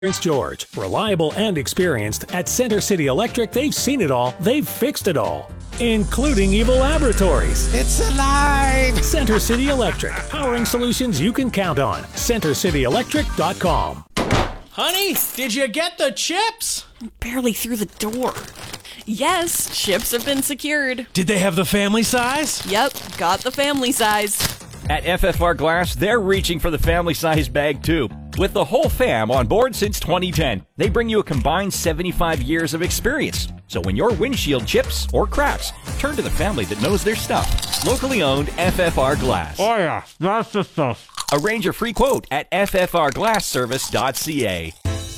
Prince George. Reliable and experienced, at Center City Electric, they've seen it all, they've fixed it all, including evil laboratories. It's alive! Center City Electric, powering solutions you can count on. CenterCityElectric.com. Honey, did you get the chips? I'm barely through the door. Yes, chips have been secured. Did they have the family size? Yep, got the family size. At FFR Glass, they're reaching for the family size bag too. With the whole fam on board since 2010, they bring you a combined 75 years of experience. So when your windshield chips or cracks, turn to the family that knows their stuff. Locally owned FFR Glass. Oh yeah, that's the stuff. Arrange a free quote at ffrglassservice.ca.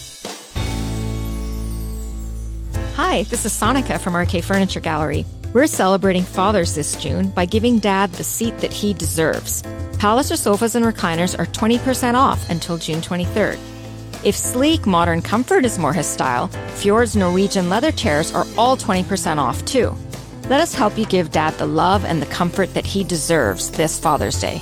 Hi, this is Sonica from RK Furniture Gallery. We're celebrating Father's this June by giving Dad the seat that he deserves. Palliser sofas and recliners are 20% off until June 23rd. If sleek, modern comfort is more his style, Fjord's Norwegian leather chairs are all 20% off too. Let us help you give Dad the love and the comfort that he deserves this Father's Day.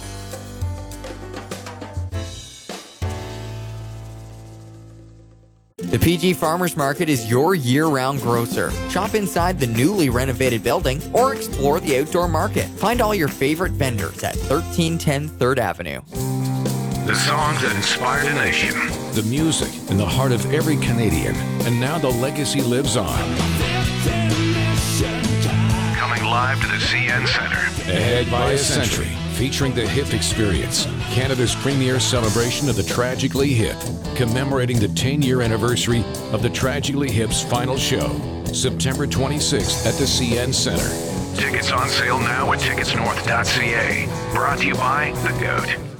The PG Farmers Market is your year-round grocer. Shop inside the newly renovated building or explore the outdoor market. Find all your favorite vendors at 1310 3rd Avenue. The songs that inspired a nation. The music in the heart of every Canadian. And now the legacy lives on. Coming live to the CN Centre. Ahead by a century. Featuring the HIP Experience, Canada's premier celebration of the Tragically Hip, commemorating the 10-year anniversary of the Tragically Hip's final show, September 26th at the CN Centre. Tickets on sale now at ticketsnorth.ca. Brought to you by The Goat.